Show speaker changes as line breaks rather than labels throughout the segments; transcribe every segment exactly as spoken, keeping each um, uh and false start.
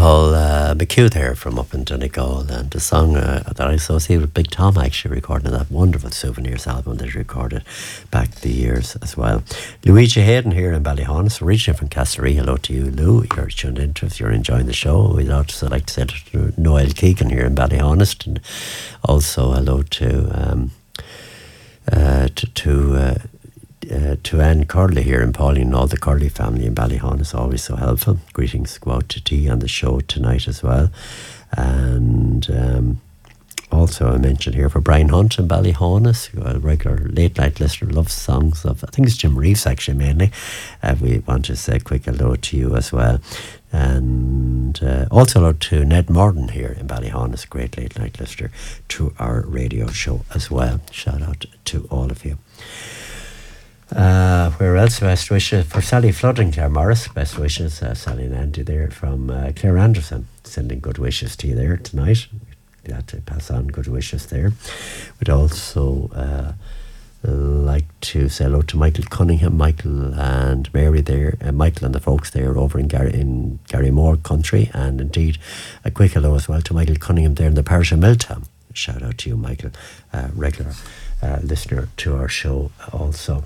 Paul uh, McHugh there from up in Donegal, and the song uh, that I associate with Big Tom actually recording that wonderful Souvenirs album that he recorded back the years as well. Luigi Hayden here in Ballyhonus, originally from Castlereagh. Hello to you, Lou. You're tuned in if you're enjoying the show. We'd also like to say to Noel Keegan here in Ballyhonus, and also hello to um, uh, to, to uh, Uh, to Anne Curley here in Pauline and all the Curley family in Ballyhon is always so helpful. Greetings go out to tea on the show tonight as well. And um, also I mentioned here for Brian Hunt in Ballyhonus, a regular late night listener, loves songs of, I think it's Jim Reeves actually mainly. Uh, we want to say a quick hello to you as well. And uh, also hello to Ned Morden here in Ballyhonus, a great late night listener to our radio show as well. Shout out to all of you. Uh, where else? Best wishes for Sally Flooding, Claire Morris. Best wishes, uh, Sally and Andy there from uh, Claire Anderson, sending good wishes to you there tonight. Glad to pass on good wishes there. We'd also uh, like to say hello to Michael Cunningham, Michael and Mary there, uh, Michael and the folks there over in Gary in Garrymore country, and indeed a quick hello as well to Michael Cunningham there in the parish of Milltown. Shout out to you, Michael, uh, regular uh, listener to our show also.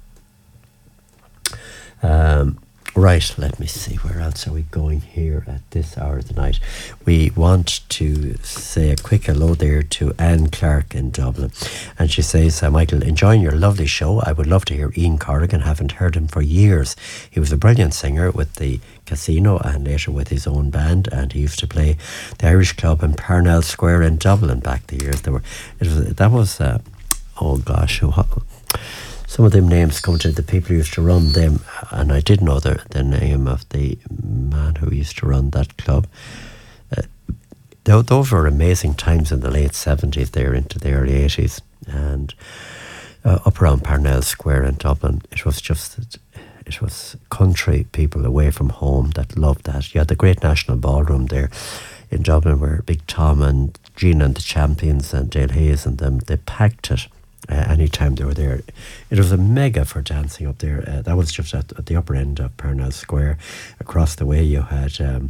Um, right, let me see, where else are we going here at this hour of the night? We want to say a quick hello there to Anne Clark in Dublin, and she says, uh, Michael, enjoying your lovely show. I would love to hear Ian Corrigan. Haven't heard him for years. He was a brilliant singer with the Casino and later with his own band, and he used to play the Irish Club in Parnell Square in Dublin back the years. There were, it was, that was uh, oh gosh, what, some of them names come to the people who used to run them, and I did know the, the name of the man who used to run that club. Uh, th- those were amazing times in the late seventies there into the early eighties, and uh, up around Parnell Square in Dublin, it was just, it was country people away from home that loved that. You had the great National Ballroom there in Dublin where Big Tom and Gina and the Champions and Dale Hayes and them, they packed it. Uh, anytime they were there. It was a mega for dancing up there. Uh, that was just at, at the upper end of Parnell Square. Across the way you had um,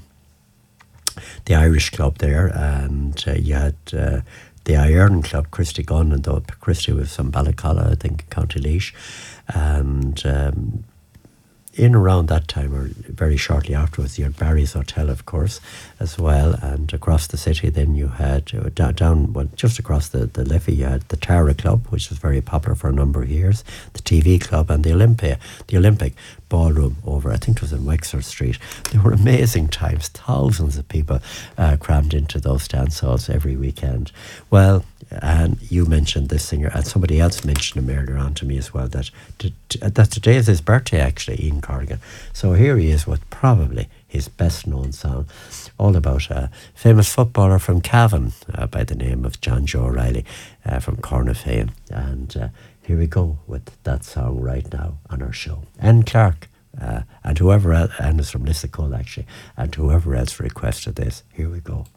the Irish Club there, and uh, you had uh, the Iron Club, Christy Gunn, and though Christy was from Ballacalla, I think, County Laois. And um, in around that time, or very shortly afterwards, you had Barry's Hotel, of course, as well. And across the city, then you had uh, down, down well, just across the, the Liffey, you had the Tara Club, which was very popular for a number of years, the T V Club, and the Olympia, the Olympic Ballroom over, I think it was in Wexford Street. They were amazing times. Thousands of people uh, crammed into those dance halls every weekend. Well, and you mentioned this singer, and somebody else mentioned him earlier on to me as well, that t- t- that today is his birthday actually, Ian Corrigan. So here he is with probably his best known song, all about a famous footballer from Cavan uh, by the name of John Joe O'Reilly uh, from Cornafane. And uh, here we go with that song right now on our show. Anne Clark uh, and whoever else, Anne is from Lissacull actually, and whoever else requested this, here we go.